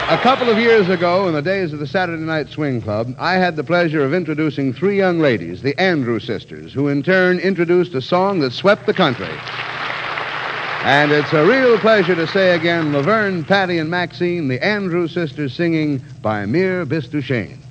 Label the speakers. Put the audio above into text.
Speaker 1: A couple of years ago, in the days of the Saturday Night Swing Club, I had the pleasure of introducing three young ladies, the Andrew Sisters, who in turn introduced a song that swept the country. And it's a real pleasure to say again, Laverne, Patty, and Maxine, the Andrew Sisters singing By Mere Bistushane.